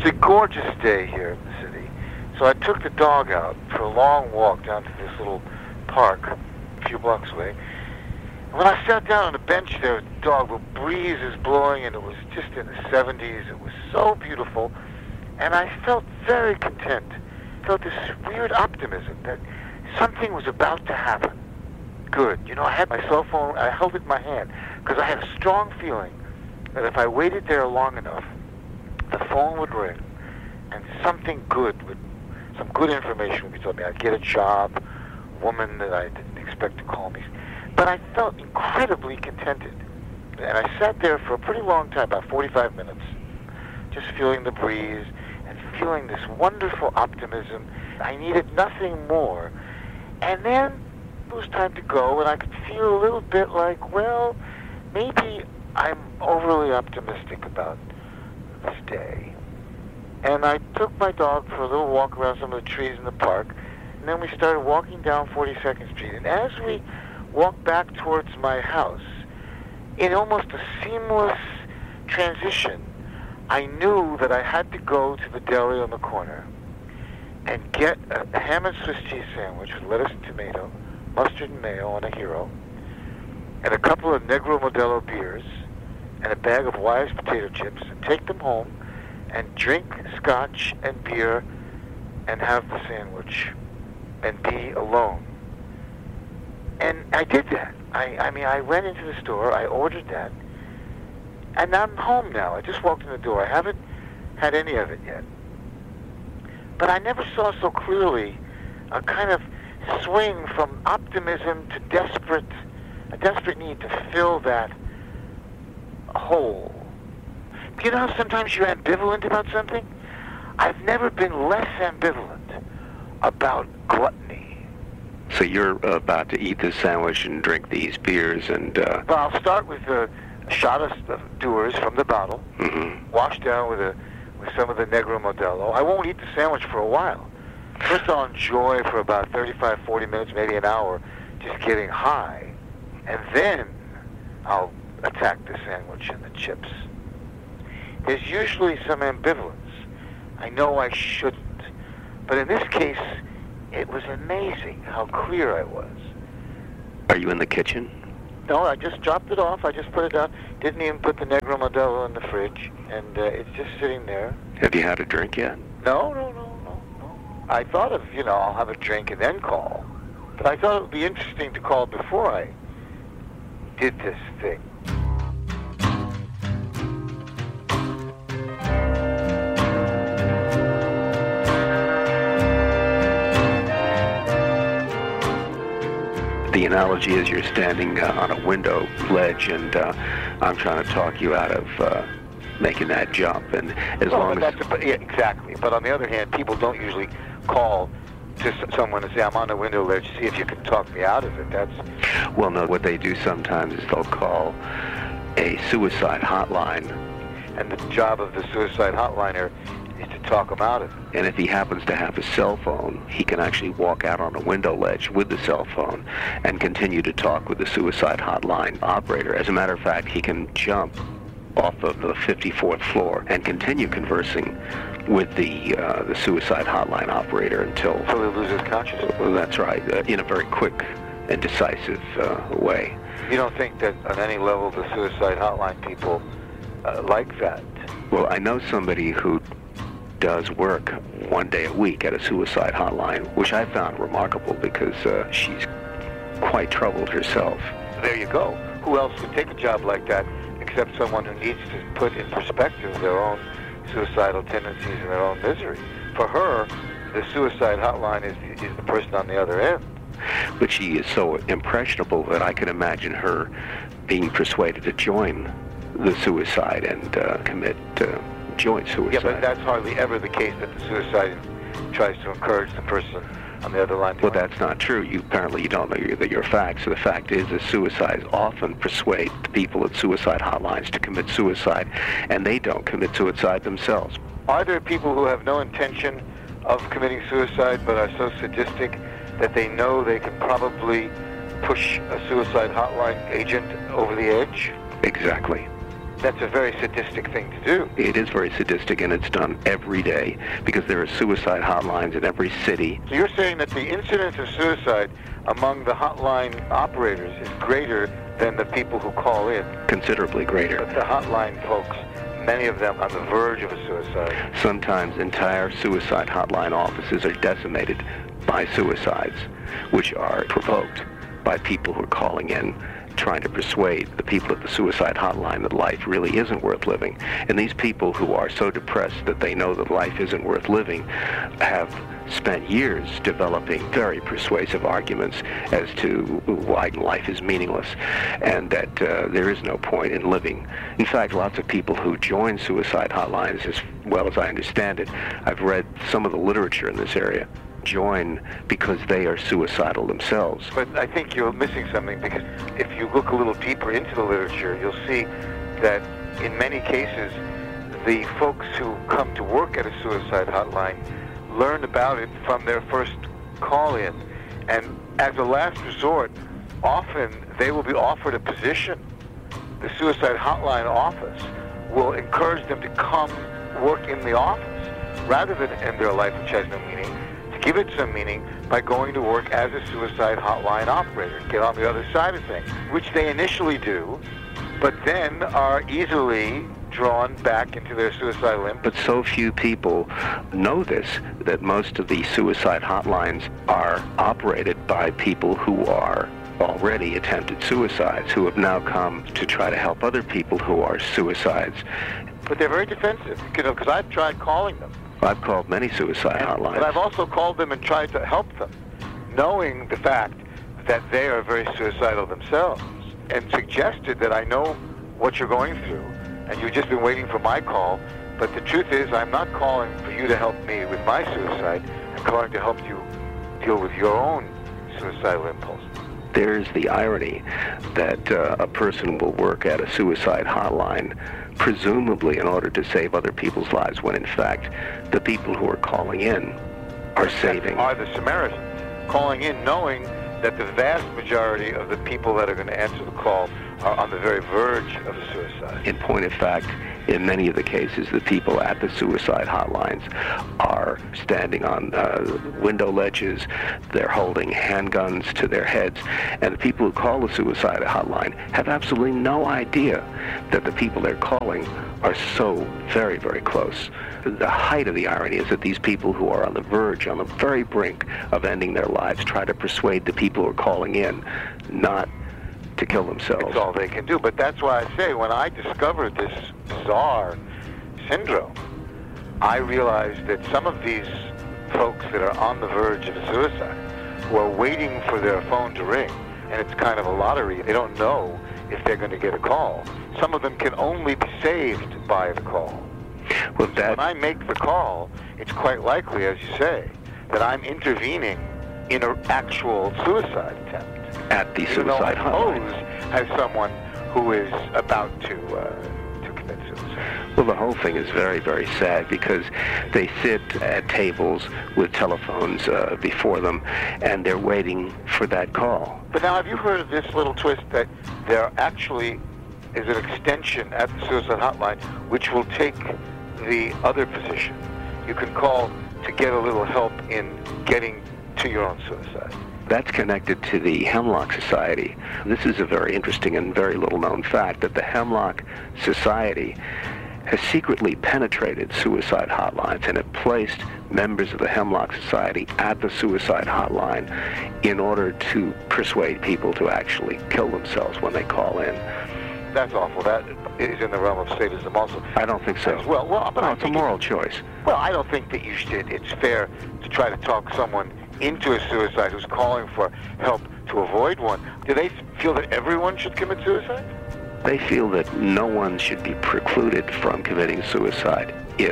a gorgeous day here in the city. So I took the dog out for a long walk down to this little park a few blocks away. And when I sat down on a bench there with the dog, the breeze is blowing and it was just in the 70s. It was so beautiful. And I felt very content. I felt this weird optimism that something was about to happen. Good. You know, I had my cell phone, I held it in my hand because I had a strong feeling that if I waited there long enough, the phone would ring and something good would, some good information would be told me. I'd get a job, a woman that I didn't expect to call me. But I felt incredibly contented. And I sat there for a pretty long time, about 45 minutes, just feeling the breeze and feeling this wonderful optimism. I needed nothing more. And then it was time to go, and I could feel a little bit like, well, maybe I'm overly optimistic about this day. And I took my dog for a little walk around some of the trees in the park, and then we started walking down 42nd Street. And as we walked back towards my house, in almost a seamless transition, I knew that I had to go to the deli on the corner and get a ham and Swiss cheese sandwich with lettuce and tomato, mustard and mayo on a Hero, and a couple of Negro Modelo beers, and a bag of Wise potato chips, and take them home and drink scotch and beer and have the sandwich and be alone. And I did that. I mean, I went into the store, I ordered that, and I'm home now. I just walked in the door. I haven't had any of it yet. But I never saw so clearly a kind of swing from optimism to a desperate need to fill that hole. You know how sometimes you're ambivalent about something? I've never been less ambivalent about gluttony. So you're about to eat this sandwich and drink these beers and... Well, I'll start with a shot of Dewar's from the bottle, washed down with some of the Negro Modelo. I won't eat the sandwich for a while. First I'll enjoy for about 35, 40 minutes, maybe an hour, just getting high. And then I'll attack the sandwich and the chips. There's usually some ambivalence. I know I shouldn't. But in this case, it was amazing how clear I was. Are you in the kitchen? No, I just dropped it off. I just put it down. Didn't even put the Negro Modelo in the fridge. And it's just sitting there. Have you had a drink yet? No. I thought of, I'll have a drink and then call. But I thought it would be interesting to call before I did this thing. The analogy is you're standing on a window ledge, and I'm trying to talk you out of making that jump. And exactly. But on the other hand, people don't usually call to someone and say, "I'm on the window ledge. See if you can talk me out of it." Well, no. What they do sometimes is they'll call a suicide hotline, and the job of the suicide hotliner is to talk him out of it. And if he happens to have a cell phone, he can actually walk out on a window ledge with the cell phone and continue to talk with the suicide hotline operator. As a matter of fact, he can jump off of the 54th floor and continue conversing with the suicide hotline operator until he loses consciousness. Well, that's right, in a very quick and decisive way. You don't think that on any level the suicide hotline people like that? Well, I know somebody who does work one day a week at a suicide hotline, which I found remarkable because she's quite troubled herself. There you go. Who else would take a job like that except someone who needs to put in perspective their own suicidal tendencies and their own misery? For her, the suicide hotline is the person on the other end. But she is so impressionable that I can imagine her being persuaded to join the suicide and commit joint suicide. Yeah, but that's hardly ever the case that the suicide tries to encourage the person on the other line. Well, that's not true. Apparently you don't know your facts. So the fact is that suicides often persuade people at suicide hotlines to commit suicide, and they don't commit suicide themselves. Are there people who have no intention of committing suicide but are so sadistic that they know they can probably push a suicide hotline agent over the edge? Exactly. That's a very sadistic thing to do. It is very sadistic, and it's done every day because there are suicide hotlines in every city. So you're saying that the incidence of suicide among the hotline operators is greater than the people who call in? Considerably greater. But the hotline folks, many of them on the verge of a suicide. Sometimes entire suicide hotline offices are decimated by suicides, which are provoked by people who are calling in, trying to persuade the people at the suicide hotline that life really isn't worth living. And these people who are so depressed that they know that life isn't worth living have spent years developing very persuasive arguments as to why life is meaningless and that there is no point in living. In fact, lots of people who join suicide hotlines, as well as I understand it, I've read some of the literature in this area, join because they are suicidal themselves. But I think you're missing something, because if you look a little deeper into the literature, you'll see that in many cases, the folks who come to work at a suicide hotline learn about it from their first call-in. And as a last resort, often they will be offered a position. The suicide hotline office will encourage them to come work in the office rather than end their life, which has no meaning, to give it some meaning by going to work as a suicide hotline operator, get on the other side of things, which they initially do, but then are easily drawn back into their suicide limbo. But so few people know this, that most of the suicide hotlines are operated by people who are already attempted suicides, who have now come to try to help other people who are suicides. But they're very defensive, because I've tried calling them. I've called many suicide hotlines. But I've also called them and tried to help them, knowing the fact that they are very suicidal themselves, and suggested that I know what you're going through, and you've just been waiting for my call, but the truth is I'm not calling for you to help me with my suicide. I'm calling to help you deal with your own suicidal impulse. There's the irony that a person will work at a suicide hotline presumably in order to save other people's lives, when in fact the people who are calling in are saving. Are the Samaritans calling in knowing that the vast majority of the people that are going to answer the call are on the very verge of a suicide. In point of fact, in many of the cases, the people at the suicide hotlines are standing on window ledges, they're holding handguns to their heads, and the people who call the suicide hotline have absolutely no idea that the people they're calling are so very, very close. The height of the irony is that these people who are on the verge, on the very brink of ending their lives, try to persuade the people who are calling in not to kill themselves. That's all they can do. But that's why I say, when I discovered this bizarre syndrome, I realized that some of these folks that are on the verge of suicide, who are waiting for their phone to ring, and it's kind of a lottery, they don't know if they're going to get a call. Some of them can only be saved by the call. Well, So when I make the call, it's quite likely, as you say, that I'm intervening in an actual suicide attempt. At the Even though I suicide hotline. pose as someone who is about to commit suicide. Well, the whole thing is very, very sad because they sit at tables with telephones before them, and they're waiting for that call. But now, have you heard of this little twist that there actually is an extension at the suicide hotline which will take the other position? You can call to get a little help in getting to your own suicide. That's connected to the Hemlock Society. This is a very interesting and very little-known fact, that the Hemlock Society has secretly penetrated suicide hotlines and have placed members of the Hemlock Society at the suicide hotline in order to persuade people to actually kill themselves when they call in. That's awful. That is in the realm of sadism also. I don't think so. As well, but No, I it's a think moral choice. Well, I don't think that you should. It's fair to try to talk someone into a suicide who's calling for help to avoid one. Do they feel that everyone should commit suicide? They feel that no one should be precluded from committing suicide if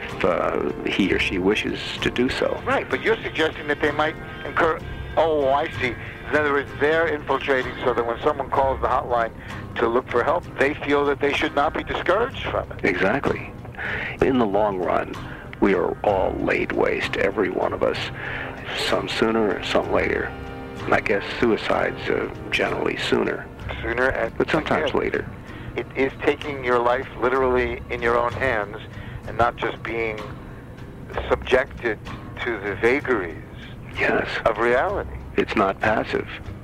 he or she wishes to do so. Right, but you're suggesting that they might incur... Oh, I see. In other words, they're infiltrating so that when someone calls the hotline to look for help, they feel that they should not be discouraged from it. Exactly. In the long run, we are all laid waste, every one of us, some sooner, some later. And I guess suicide's generally sooner, Sooner and... but sometimes again, later. it is taking your life literally in your own hands and not just being subjected to the vagaries Yes. of reality. It's not passive.